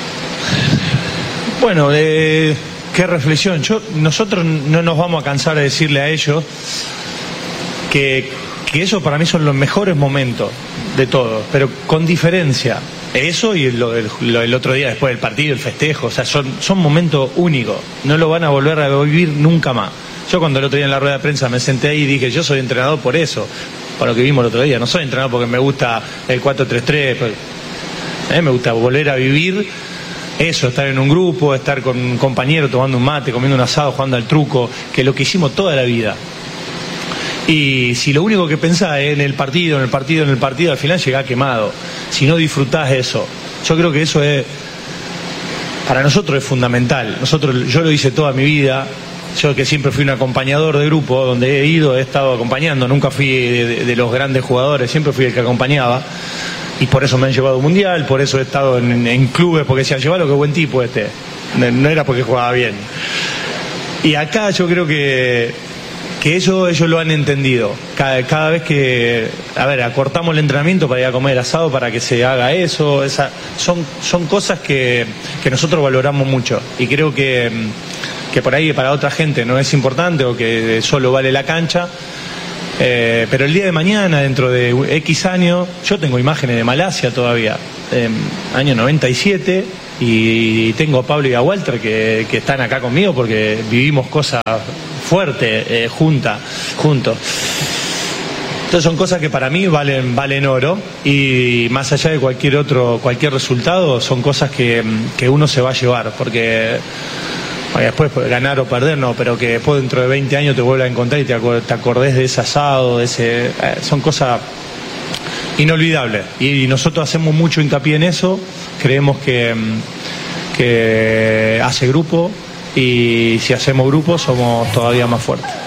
D: Bueno, qué reflexión. Nosotros no nos vamos a cansar de decirle a ellos que eso para mí son los mejores momentos de todo, pero con diferencia. Eso y el otro día después del partido, el festejo, o sea, son momentos únicos, no lo van a volver a vivir nunca más. Yo cuando el otro día en la rueda de prensa me senté ahí y dije, yo soy entrenador por eso, por lo que vimos el otro día, no soy entrenador porque me gusta el 4-3-3, me gusta volver a vivir eso, estar en un grupo, estar con un compañero tomando un mate, comiendo un asado, jugando al truco, que es lo que hicimos toda la vida. Y si lo único que pensás es en el partido, al final llegás quemado. Si no disfrutás eso, yo creo que eso es, para nosotros es fundamental. Yo lo hice toda mi vida. Yo que siempre fui un acompañador de grupo, donde he estado acompañando, nunca fui de los grandes jugadores, siempre fui el que acompañaba. Y por eso me han llevado a un mundial, por eso he estado en clubes, porque decían, llevalo, qué buen tipo este. No era porque jugaba bien. Y acá yo creo que ellos lo han entendido. Cada vez que, acortamos el entrenamiento para ir a comer asado, para que se haga eso, son cosas que nosotros valoramos mucho. Y creo que por ahí para otra gente no es importante o que solo vale la cancha. Pero el día de mañana, dentro de X años, yo tengo imágenes de Malasia todavía, año 97, y tengo a Pablo y a Walter que están acá conmigo porque vivimos cosas fuertes juntos. Entonces son cosas que para mí valen oro, y más allá de cualquier resultado, son cosas que uno se va a llevar, porque después ganar o perder no, pero que después dentro de 20 años te vuelvas a encontrar y te acordés de ese asado, son cosas inolvidables, y nosotros hacemos mucho hincapié en eso. Creemos que hace grupo, y si hacemos grupo somos todavía más fuertes.